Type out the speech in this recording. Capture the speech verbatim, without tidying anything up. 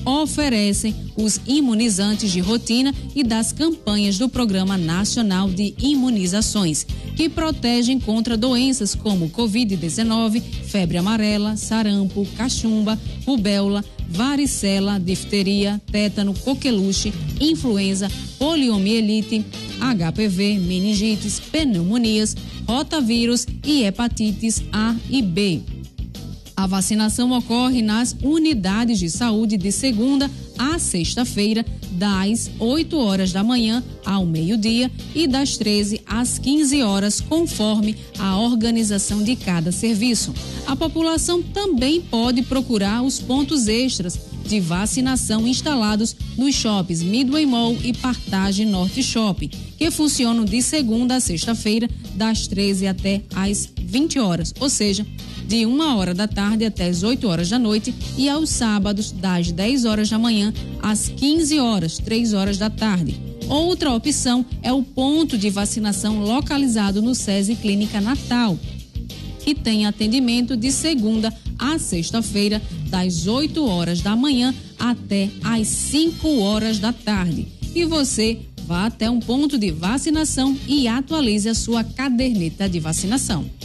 oferecem os imunizantes de rotina e das campanhas do Programa Nacional de Imunizações, que protegem contra doenças como covid dezenove, febre amarela, sarampo, cachumba, rubéola, varicela, difteria, tétano, coqueluche, influenza, poliomielite, H P V, meningites, pneumonias, rotavírus e hepatites A e B. A vacinação ocorre nas unidades de saúde de segunda a sexta-feira, das oito horas da manhã ao meio-dia e das treze às quinze horas, conforme a organização de cada serviço. A população também pode procurar os pontos extras de vacinação instalados nos shoppings Midway Mall e Partage Norte Shopping, que funcionam de segunda a sexta-feira, das treze até às vinte horas, ou seja, de uma hora da tarde até as oito horas da noite, e aos sábados, das dez horas da manhã às quinze horas, três horas da tarde. Outra opção é o ponto de vacinação localizado no SESI Clínica Natal, que tem atendimento de segunda a sexta-feira, das oito horas da manhã até às cinco horas da tarde. E você vá até um ponto de vacinação e atualize a sua caderneta de vacinação.